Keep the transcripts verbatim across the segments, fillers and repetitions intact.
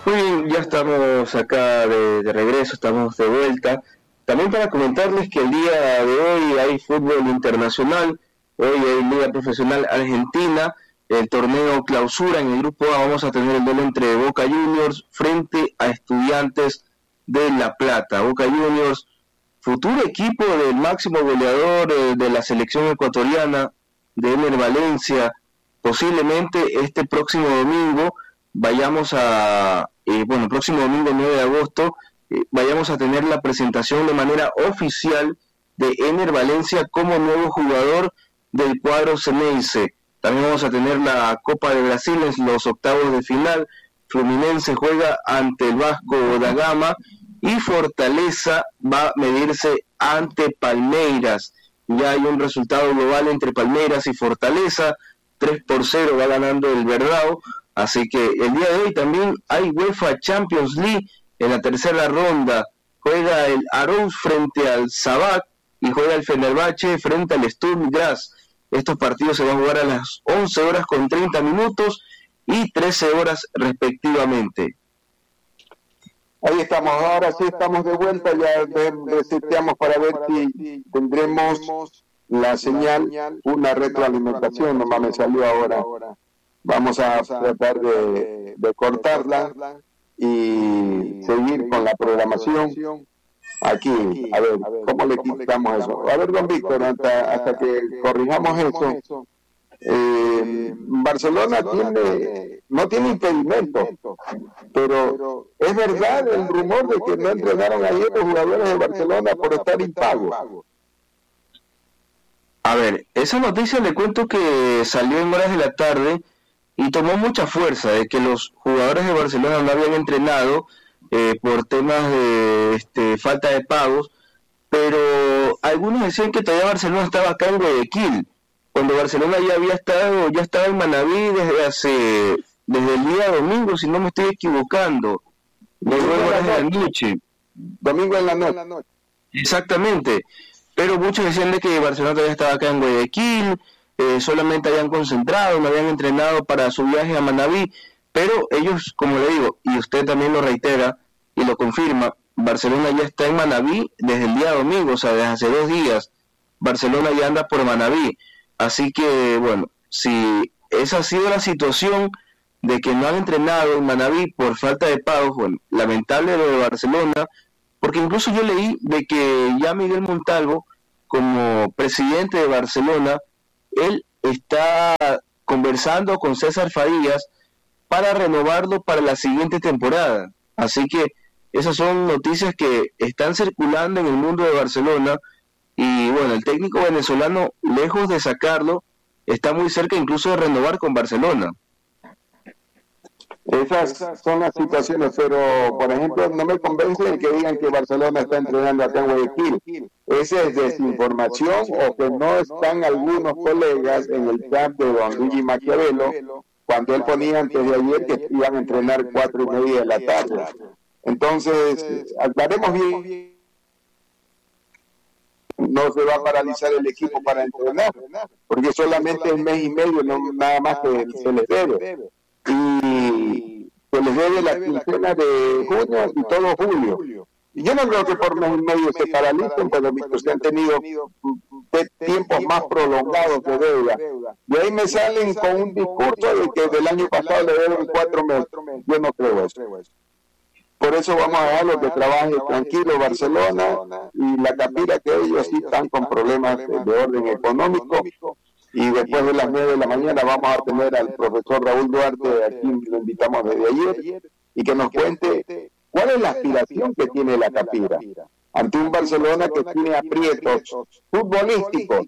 Muy bien, ya estamos acá de, de regreso, estamos de vuelta. También para comentarles que el día de hoy hay fútbol internacional, hoy hay Liga Profesional Argentina, el torneo clausura en el grupo A, vamos a tener el duelo entre Boca Juniors frente a Estudiantes de La Plata. Boca Juniors, futuro equipo del máximo goleador eh, de la selección ecuatoriana, de Ener Valencia. Posiblemente este próximo domingo vayamos a, eh, bueno, el próximo domingo nueve de agosto, eh, vayamos a tener la presentación de manera oficial de Ener Valencia como nuevo jugador del cuadro Ceneice. También vamos a tener la Copa de Brasil en los octavos de final. Fluminense juega ante el Vasco da Gama y Fortaleza va a medirse ante Palmeiras. Ya hay un resultado global entre Palmeiras y Fortaleza, tres por cero va ganando el Verdao. Así que el día de hoy también hay UEFA Champions League en la tercera ronda. Juega el Arouz frente al Sabak y juega el Fenerbahce frente al Sturm Graz. Estos partidos se van a jugar a las once horas con treinta minutos y trece horas respectivamente. Ahí estamos, ahora sí estamos de vuelta, ya reseteamos para ver si tendremos la señal, una retroalimentación, nomás me salió ahora. Vamos a tratar de, de cortarla y seguir con la programación. Aquí, a ver, ¿cómo le quitamos eso? A ver, don Víctor, hasta, hasta que corrijamos eso. Eh, Barcelona tiene, no tiene impedimento, pero es verdad el rumor de que no entrenaron ayer los jugadores de Barcelona por estar impagos. A ver, esa noticia le cuento que salió en horas de la tarde y tomó mucha fuerza de que los jugadores de Barcelona no habían entrenado eh, por temas de este, falta de pagos, pero algunos decían que todavía Barcelona estaba acá en Guayaquil, cuando Barcelona ya había estado, ya estaba en Manabí desde hace, desde el día domingo, si no me estoy equivocando, de nueve horas de la noche. Domingo en la noche. Exactamente, pero muchos decían de que Barcelona todavía estaba acá en Guayaquil, eh, solamente habían concentrado, no habían entrenado para su viaje a Manabí, pero ellos, como le digo, y usted también lo reitera y lo confirma, Barcelona ya está en Manabí desde el día domingo, o sea, desde hace dos días, Barcelona ya anda por Manabí. Así que, bueno, si esa ha sido la situación de que no han entrenado en Manabí por falta de pagos, bueno, lamentable lo de Barcelona, porque incluso yo leí de que ya Miguel Montalvo, como presidente de Barcelona, él está conversando con César Farías para renovarlo para la siguiente temporada. Así que esas son noticias que están circulando en el mundo de Barcelona. Y bueno, el técnico venezolano, lejos de sacarlo, está muy cerca incluso de renovar con Barcelona. Esas son las situaciones, pero por ejemplo, no me convence el que digan que Barcelona está entrenando acá en Guayaquil. Esa es desinformación o que no están algunos colegas en el camp de don Luigi Maquiavelo cuando él ponía antes de ayer que iban a entrenar cuatro y media de la tarde. Entonces, aclaremos bien. No se va a paralizar el equipo para entrenar, porque solamente el mes y medio, no nada más que se les debe. Y se les debe la quincena de junio y todo julio. Y yo no creo que por mes y medio se paralicen, pero mientras han tenido tiempos más prolongados de deuda. Y ahí me salen con un discurso de que del año pasado le deben cuatro meses. Yo no creo eso. Por eso vamos a dejarlo que trabaje tranquilo Barcelona y la Capira, que ellos sí están con problemas de, de orden económico. Y después de las nueve de la mañana vamos a tener al profesor Raúl Duarte, a quien lo invitamos desde ayer, y que nos cuente cuál es la aspiración que tiene la Capira ante un Barcelona que tiene aprietos futbolísticos,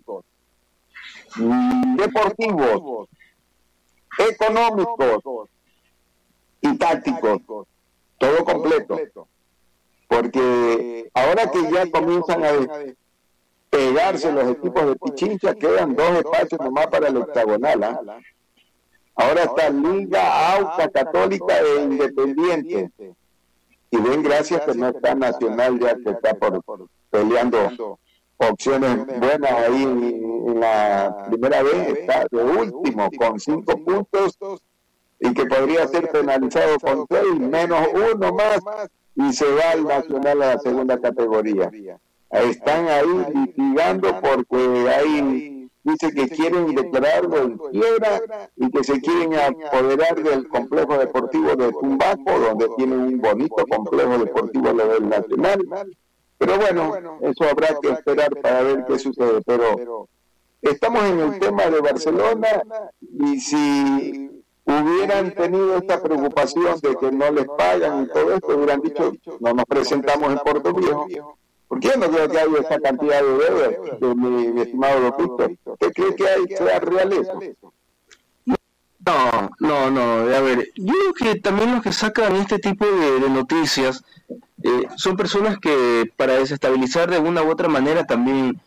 deportivos, económicos y tácticos. Todo completo, porque ahora que ya comienzan a pegarse los equipos de Pichincha, quedan dos espacios nomás para el octagonal. ¿eh? Ahora está Liga, Auca, Católica e Independiente. Y ven, gracias que no está Nacional, ya que está por peleando opciones buenas ahí en la primera vez, está de último con cinco puntos y que podría ser penalizado con seis, menos uno más, y se va al Nacional a la segunda categoría. Están ahí litigando porque hay, dice que quieren declararlo en quiebra y que se quieren apoderar del complejo deportivo de Tumbaco, donde tienen un bonito complejo deportivo lo del Nacional. Pero bueno, eso habrá que esperar para ver qué sucede. Pero estamos en el tema de Barcelona, y si hubieran tenido esta preocupación de que no les pagan y todo esto, hubieran dicho, no nos presentamos en Puerto Viejo. ¿Por qué no creo que hay esta cantidad de deudas, de mi, mi estimado Don Víctor? ¿Usted cree que hay sea real eso? No, no, no, a ver, yo creo que también los que sacan este tipo de, de noticias eh, son personas que para desestabilizar de una u otra manera también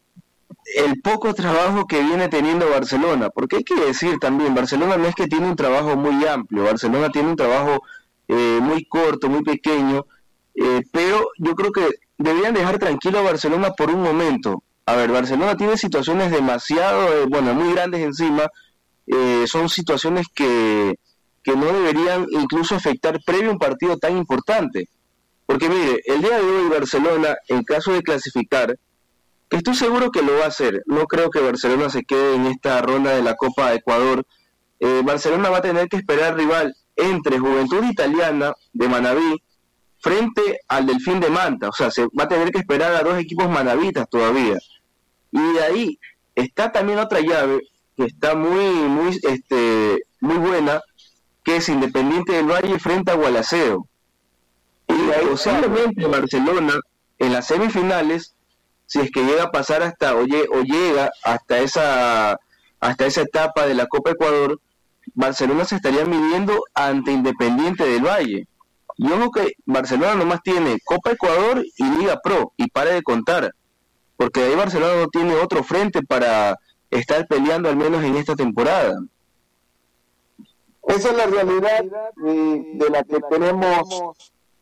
el poco trabajo que viene teniendo Barcelona, porque hay que decir también, Barcelona no es que tiene un trabajo muy amplio, Barcelona tiene un trabajo eh, muy corto, muy pequeño, eh, pero yo creo que deberían dejar tranquilo a Barcelona por un momento. A ver, Barcelona tiene situaciones demasiado, eh, bueno, muy grandes encima, eh, son situaciones que, que no deberían incluso afectar previo a un partido tan importante, porque mire, el día de hoy Barcelona, en caso de clasificar, estoy seguro que lo va a hacer. No creo que Barcelona se quede en esta ronda de la Copa de Ecuador. Eh, Barcelona va a tener que esperar rival entre Juventud Italiana de Manabí frente al Delfín de Manta. O sea, se va a tener que esperar a dos equipos manavitas todavía. Y de ahí está también otra llave que está muy, muy, este, muy buena, que es Independiente del Valle frente a Gualaceo. Y de ahí posiblemente Barcelona en las semifinales, si es que llega a pasar hasta o, lle, o llega hasta esa hasta esa etapa de la Copa Ecuador, Barcelona se estaría midiendo ante Independiente del Valle. Y ojo que Barcelona nomás tiene Copa Ecuador y Liga Pro, y pare de contar, porque de ahí Barcelona no tiene otro frente para estar peleando al menos en esta temporada. Esa es la realidad de, de la que tenemos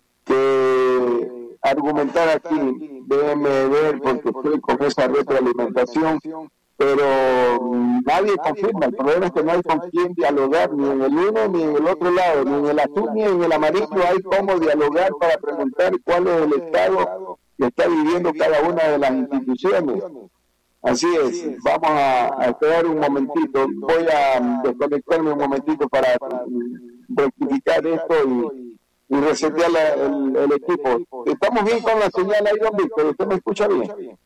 que argumentar aquí. Déjeme ver, porque estoy con esa retroalimentación, pero nadie confirma. El problema es que no hay con quién dialogar, ni en el uno ni en el otro lado, ni en el azul ni en el amarillo hay cómo dialogar para preguntar cuál es el estado que está viviendo cada una de las instituciones. Así es, vamos a, a esperar un momentito, voy a desconectarme un momentito para rectificar esto y, y resetear la, el, el equipo. Estamos bien con la señal ahí, don Víctor, ¿usted me escucha bien?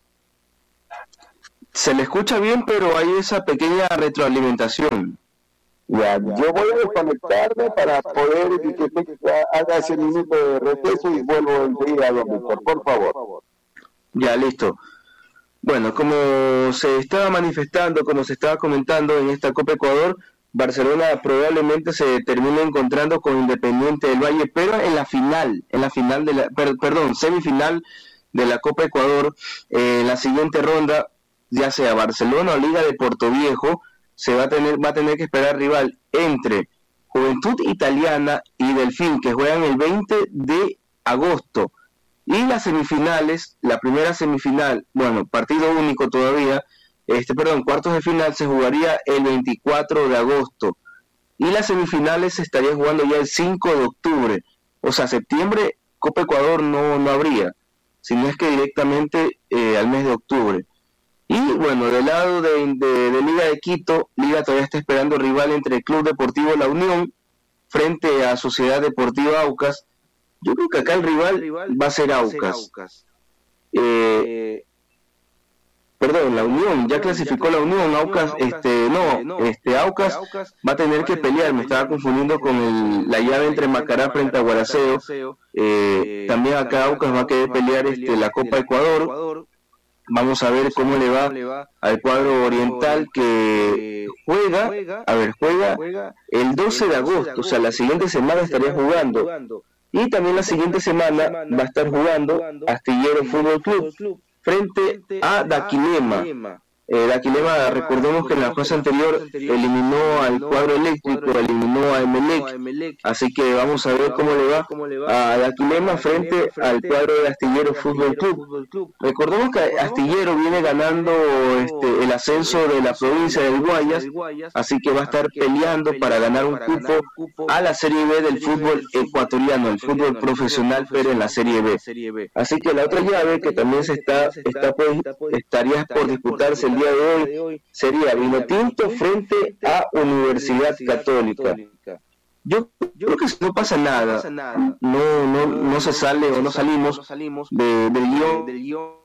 Se le escucha bien, pero hay esa pequeña retroalimentación. Ya, yo voy a desconectarme para poder que usted haga ese minuto de receso y vuelvo enseguida, don Víctor, por favor. Ya, listo. Bueno, como se estaba manifestando, como se estaba comentando en esta Copa Ecuador, Barcelona probablemente se termine encontrando con Independiente del Valle, pero en la final, en la final de la, per, perdón, semifinal de la Copa Ecuador, eh, en la siguiente ronda, ya sea Barcelona o Liga de Portoviejo, se va a tener, va a tener que esperar rival entre Juventud Italiana y Delfín, que juegan el veinte de agosto. Y las semifinales, la primera semifinal, bueno, partido único todavía, este, perdón, cuartos de final se jugaría el veinticuatro de agosto. Y las semifinales se estaría jugando ya el cinco de octubre. O sea, septiembre, Copa Ecuador no, no habría, sino es que directamente eh, al mes de octubre. Y bueno, del lado de, de, de Liga de Quito, Liga todavía está esperando rival entre el Club Deportivo La Unión frente a Sociedad Deportiva Aucas. Yo creo que acá el rival va a ser Aucas. Eh, perdón, la Unión, ya clasificó la Unión, Aucas, este, no, este, Aucas va a tener que pelear, me estaba confundiendo con el, la llave entre Macará frente a Gualaceo. Eh, también acá Aucas va a querer pelear este, la Copa Ecuador. Vamos a ver cómo le va al cuadro oriental que juega, a ver, juega el doce de agosto, o sea, la siguiente semana estaría jugando. Y también la siguiente semana va a estar jugando Astillero Fútbol Club frente a Daquilema. Eh, Daquilema, recordemos que en la fase anterior eliminó al cuadro eléctrico, eliminó a Emelec, así que vamos a ver cómo le va a Daquilema frente al cuadro de Astillero Fútbol Club. Recordemos que Astillero viene ganando este, el ascenso de la provincia del Guayas, así que va a estar peleando para ganar un cupo a la Serie B del fútbol ecuatoriano, el fútbol profesional, pero en la Serie B. Así que la otra llave que también se está, está pues, estaría por disputarse el día de hoy sería Vinotinto frente a Universidad Católica. Yo, yo creo que no pasa nada, no, no, no se sale o no salimos de, del guión